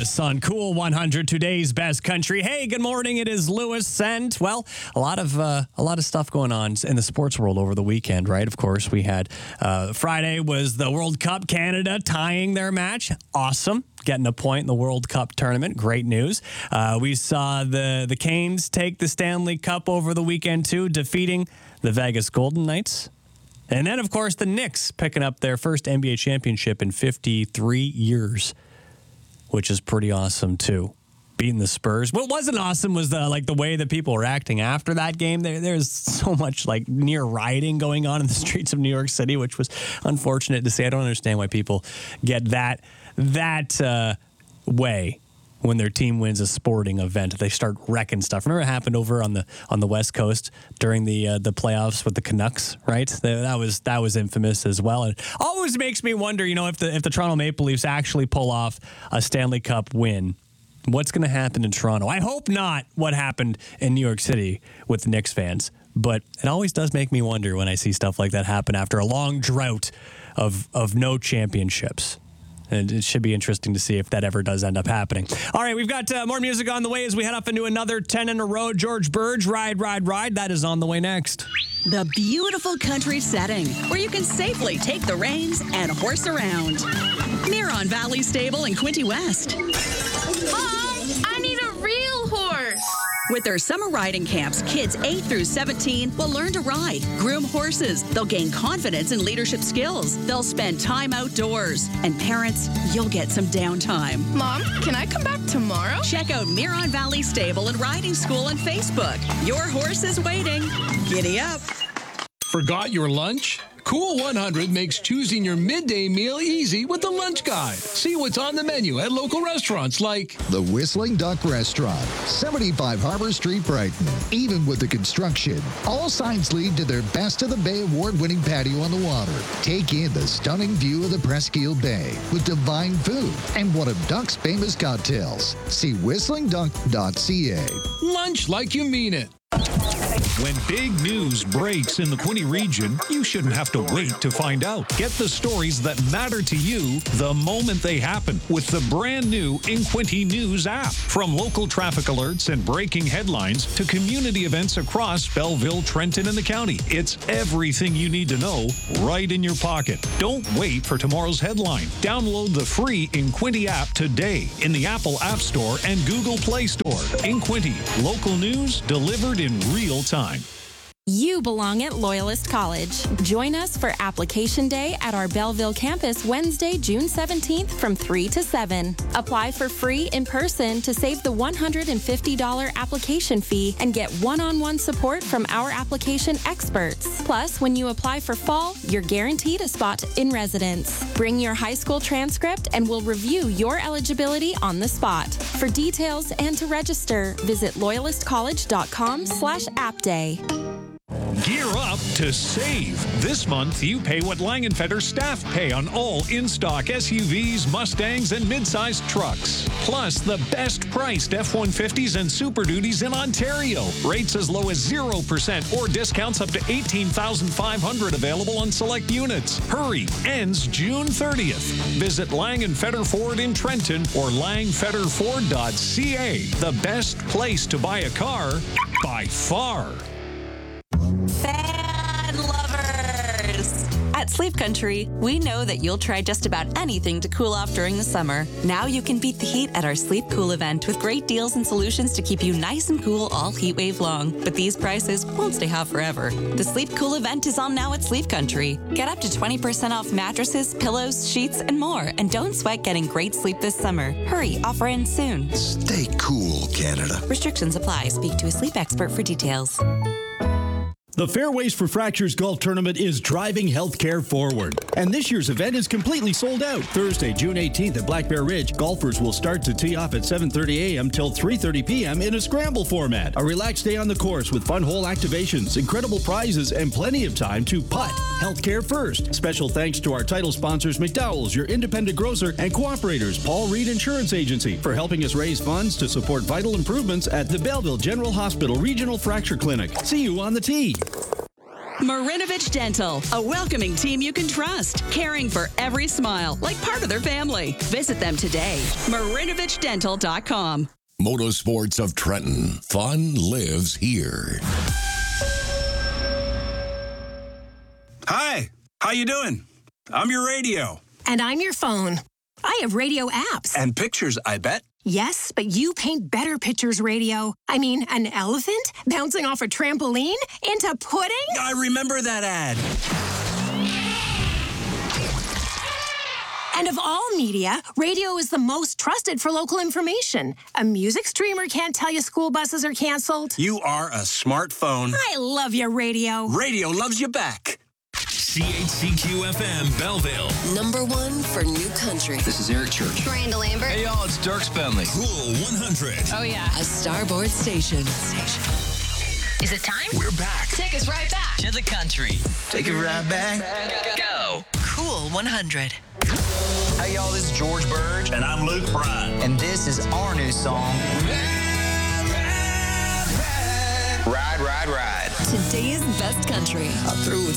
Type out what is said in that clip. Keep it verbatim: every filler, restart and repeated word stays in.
Lewis on Cool one hundred, today's best country. Hey, good morning. It is Lewis, and well, a lot of uh, a lot of stuff going on in the sports world over the weekend, right? Of course, we had uh, Friday was the World Cup. Canada tying their match. Awesome. Getting a point in the World Cup tournament. Great news. Uh, we saw the the Canes take the Stanley Cup over the weekend too, defeating the Vegas Golden Knights. And then, of course, the Knicks picking up their first N B A championship in fifty-three years, which is pretty awesome, too. Beating the Spurs. What wasn't awesome was the like the way that people were acting after that game. There, there's so much like near rioting going on in the streets of New York City, which was unfortunate to see. I don't understand why people get that that uh, way when their team wins a sporting event. They start wrecking stuff. Remember what happened over on the on the West Coast during the uh, the playoffs with the Canucks, right? That was that was infamous as well. And always makes me wonder, you know, if the if the Toronto Maple Leafs actually pull off a Stanley Cup win, what's going to happen in Toronto? I hope not what happened in New York City with the Knicks fans, but it always does make me wonder when I see stuff like that happen after a long drought of of no championships. And it should be interesting to see if that ever does end up happening. All right, we've got uh, more music on the way as we head up into another ten in a row. George Burge, Ride, Ride, Ride. That is on the way next. The beautiful country setting where you can safely take the reins and horse around. Miron Valley Stable in Quinte West. Mom, I need a real horse. With their summer riding camps, kids eight through seventeen will learn to ride, groom horses. They'll gain confidence and leadership skills. They'll spend time outdoors. And parents, you'll get some downtime. Mom, can I come back tomorrow? Check out Miron Valley Stable and Riding School on Facebook. Your horse is waiting. Giddy up. Forgot your lunch? Cool one hundred makes choosing your midday meal easy with the lunch guide. See what's on the menu at local restaurants like the Whistling Duck Restaurant, seventy-five Harbor Street, Brighton. Even with the construction, all signs lead to their Best of the Bay award-winning patio on the water. Take in the stunning view of the Presqu'île Bay with divine food and one of Duck's famous cocktails. See whistling duck dot c a. Lunch like you mean it. When big news breaks in the Quinte region, you shouldn't have to wait to find out. Get the stories that matter to you the moment they happen with the brand new In Quinte News app. From local traffic alerts and breaking headlines to community events across Belleville, Trenton, and the county. It's everything you need to know right in your pocket. Don't wait for tomorrow's headline. Download the free In Quinte app today in the Apple App Store and Google Play Store. In Quinte, local news delivered in real time. You belong at Loyalist College. Join us for Application Day at our Belleville campus Wednesday, June seventeenth from three to seven. Apply for free in person to save the one hundred fifty dollars application fee and get one-on-one support from our application experts. Plus, when you apply for fall, you're guaranteed a spot in residence. Bring your high school transcript and we'll review your eligibility on the spot. For details and to register, visit loyalist college dot com slash app day. Gear up to save. This month, you pay what Langenfetter staff pay on all in-stock S U Vs, Mustangs, and mid-sized trucks. Plus, the best-priced F one fifties and Super Duties in Ontario. Rates as low as zero percent or discounts up to eighteen thousand five hundred dollars available on select units. Hurry, ends June thirtieth. Visit Langenfetter Ford in Trenton or langfetter ford dot c a. The best place to buy a car by far. Fan lovers! At Sleep Country, we know that you'll try just about anything to cool off during the summer. Now you can beat the heat at our Sleep Cool event with great deals and solutions to keep you nice and cool all heat wave long. But these prices won't stay hot forever. The Sleep Cool event is on now at Sleep Country. Get up to twenty percent off mattresses, pillows, sheets, and more. And don't sweat getting great sleep this summer. Hurry, offer ends soon. Stay cool, Canada. Restrictions apply. Speak to a sleep expert for details. The Fairways for Fractures Golf Tournament is driving healthcare forward. And this year's event is completely sold out. Thursday, June eighteenth at Black Bear Ridge, golfers will start to tee off at seven thirty a.m. till three thirty p.m. in a scramble format. A relaxed day on the course with fun hole activations, incredible prizes, and plenty of time to putt. Healthcare first. Special thanks to our title sponsors, McDowell's, your independent grocer, and cooperators, Paul Reed Insurance Agency, for helping us raise funds to support vital improvements at the Belleville General Hospital Regional Fracture Clinic. See you on the tee. Marinovich Dental, a welcoming team you can trust, caring for every smile like part of their family. Visit them today. marinovich dental dot com. Motorsports of Trenton. Fun lives here. Hi, how you doing? I'm your radio. And I'm your phone. I have radio apps. And pictures, I bet. Yes, but you paint better pictures, radio. I mean, an elephant bouncing off a trampoline into pudding? I remember that ad. And of all media, radio is the most trusted for local information. A music streamer can't tell you school buses are canceled. You are a smartphone. I love your radio. Radio loves you back. C H C Q F M Belleville. Number one for new country. This is Eric Church. Miranda Lambert. Hey, y'all, it's Dirk Spenley. Cool one hundred. Oh, yeah. A Starboard station. Station. Is it time? We're back. Take us right back to the country. Take it right back. Go. Cool one hundred. Hey, y'all, this is George Burge. And I'm Luke Bryan. And this is our new song. Ride, ride, ride. Today's best country. I'm through with